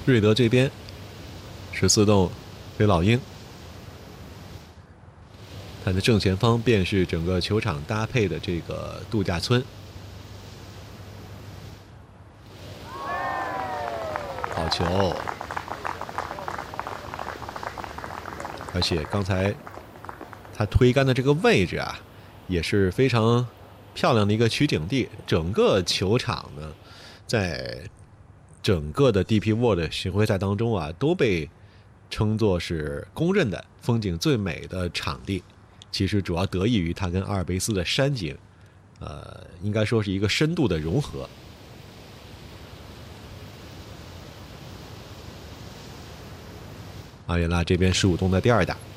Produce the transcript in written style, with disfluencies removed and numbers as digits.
瑞德这边14栋给老鹰，它的正前方便是整个球场搭配的这个度假村。好球！而且刚才他推杆的这个位置啊，也是非常漂亮的一个取景地。整个球场呢，在整个的 DP World 巡回赛当中啊，都被称作是公认的风景最美的场地。其实主要得益于它跟阿尔卑斯的山景，应该说是一个深度的融合。阿约拉这边15洞的第二打。